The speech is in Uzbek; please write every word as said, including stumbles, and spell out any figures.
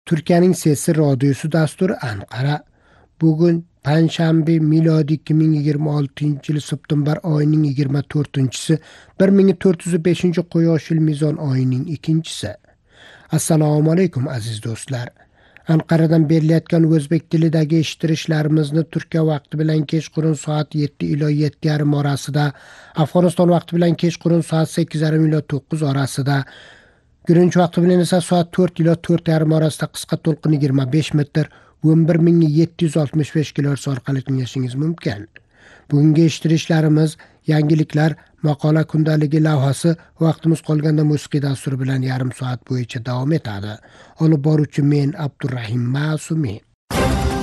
Türkiye'nin Sesi Radyosu dasturi Ankara. Bugün Panshanba milodi ikki ming yigirma oltinchi yil september oyining yigirma to'rtinchisi bir ming to'rt yuz beshinchi quyosh yil mezon oyining ikkinchisi. Assalomu alaykum aziz do'stlar. Anqaradan berilayotgan o'zbek tilidagi eshittirishlarimizni Turkiya vaqti bilan kechqurun soat yetti ila yetti yarim orasida, Afg'oniston vaqti bilan kechqurun soat sakkiz yarim ila to'qqiz orasida, Greenwich vaqti bilan esa soat to'rt ila to'rt yarim orasida qisqa to'lqin yigirma besh metr o'n bir ming yetti yuz oltmish besh kilohertz orqali tinglashingiz mumkin. Bugungi eshittirishlarimiz, yangiliklar, maqola kundaligi lavhasi, vaqtimiz qolganda musiqiy dasturi bilan yarim soat bo'yicha davom etadi. Olib boruvchi men Abdurrahim Ma'sumi.